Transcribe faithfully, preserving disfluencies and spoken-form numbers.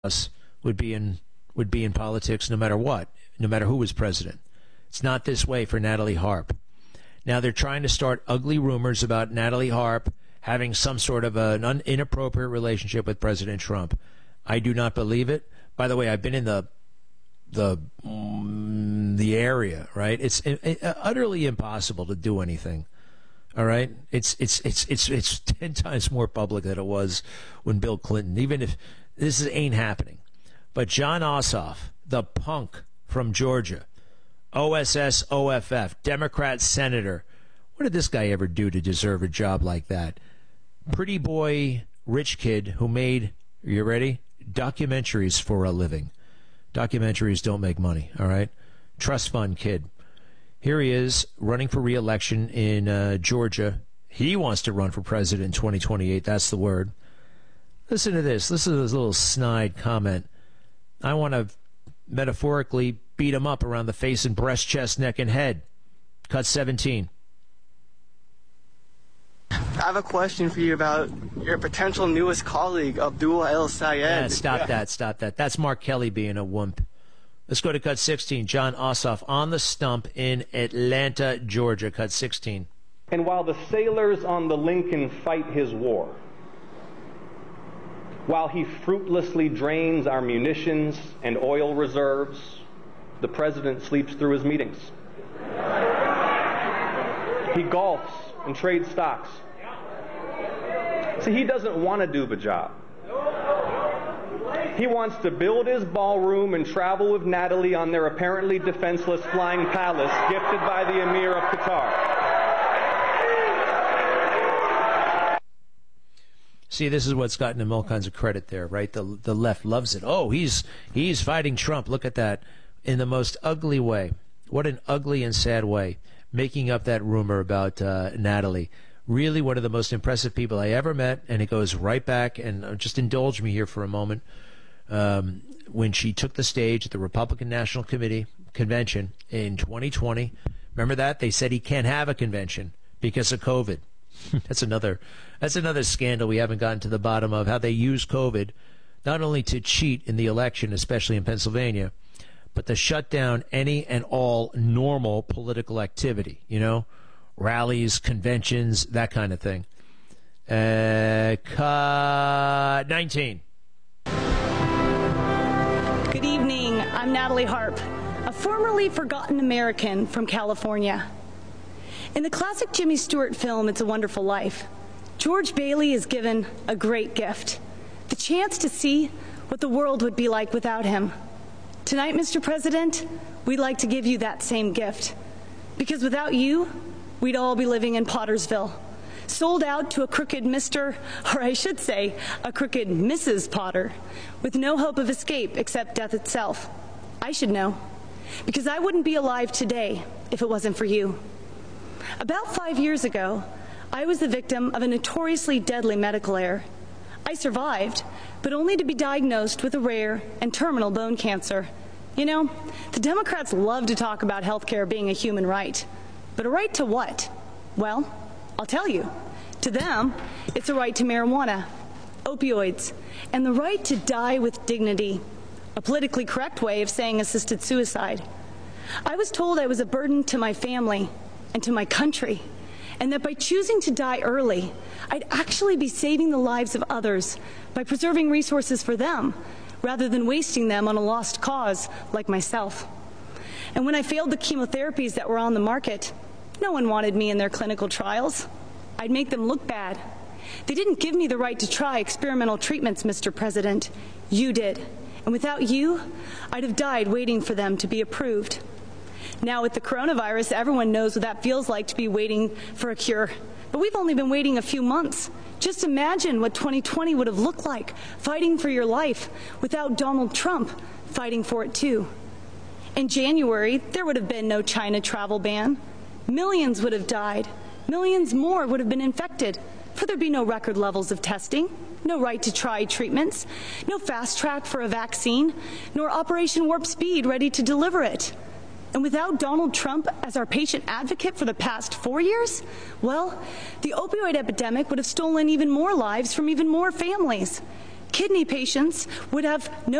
us would be in would be in politics no matter what, no matter who was president. It's not this way for Natalie Harp. Now they're trying to start ugly rumors about Natalie Harp having some sort of an un- inappropriate relationship with President Trump. I do not believe it. By the way, I've been in the the mm, the area, right? It's it, it, utterly impossible to do anything. All right, it's it's it's it's it's ten times more public than it was when Bill Clinton. Even if this is, ain't happening, but Jon Ossoff, the punk from Georgia, O S S O F F, Democrat senator. What did this guy ever do to deserve a job like that? Pretty boy, rich kid who made, are you ready? Documentaries for a living. Documentaries don't make money, all right? Trust fund kid. Here he is running for re-election in uh, Georgia. He wants to run for president in twenty twenty-eight. That's the word. Listen to this. Listen to this little snide comment. I want to metaphorically beat him up around the face and breast, chest, neck, and head. Cut seventeen. I have a question for you about your potential newest colleague, Abdul El-Sayed. Yeah, stop that, stop that. That's Mark Kelly being a wimp. Let's go to cut sixteen. Jon Ossoff on the stump in Atlanta, Georgia. Cut sixteen. And while the sailors on the Lincoln fight his war, while he fruitlessly drains our munitions and oil reserves, the president sleeps through his meetings. He golfs and trades stocks. See, he doesn't want to do the job. He wants to build his ballroom and travel with Natalie on their apparently defenseless flying palace gifted by the Emir of Qatar. See, this is what's gotten him all kinds of credit there, right? The the left loves it. Oh, he's he's fighting Trump. Look at that. In the most ugly way. What an ugly and sad way. Making up that rumor about uh, Natalie. Really one of the most impressive people I ever met, and it goes right back, and just indulge me here for a moment. Um, when she took the stage at the Republican National Committee convention in twenty twenty, remember that? They said he can't have a convention because of COVID. That's another that's another scandal we haven't gotten to the bottom of, how they use COVID not only to cheat in the election, especially in Pennsylvania, but to shut down any and all normal political activity, you know, rallies, conventions, that kind of thing. Uh, cut nineteen. Good evening. I'm Natalie Harp, a formerly forgotten American from California. In the classic Jimmy Stewart film, It's a Wonderful Life, George Bailey is given a great gift, the chance to see what the world would be like without him. Tonight, Mister President, we'd like to give you that same gift, because without you, we'd all be living in Pottersville, sold out to a crooked Mister, or I should say, a crooked Missus Potter, with no hope of escape except death itself. I should know, because I wouldn't be alive today if it wasn't for you. About five years ago, I was the victim of a notoriously deadly medical error. I survived, but only to be diagnosed with a rare and terminal bone cancer. You know, the Democrats love to talk about health care being a human right. But a right to what? Well, I'll tell you. To them, it's a right to marijuana, opioids, and the right to die with dignity, a politically correct way of saying assisted suicide. I was told I was a burden to my family and to my country, and that by choosing to die early, I'd actually be saving the lives of others by preserving resources for them, rather than wasting them on a lost cause like myself. And when I failed the chemotherapies that were on the market, no one wanted me in their clinical trials. I'd make them look bad. They didn't give me the right to try experimental treatments, Mister President. You did. And without you, I'd have died waiting for them to be approved. Now with the coronavirus, everyone knows what that feels like to be waiting for a cure. But we've only been waiting a few months. Just imagine what twenty twenty would have looked like, fighting for your life, without Donald Trump fighting for it too. In January, there would have been no China travel ban. Millions would have died. Millions more would have been infected, for there'd be no record levels of testing, no right to try treatments, no fast track for a vaccine, nor Operation Warp Speed ready to deliver it. And without Donald Trump as our patient advocate for the past four years, well, the opioid epidemic would have stolen even more lives from even more families. kidney patients would have no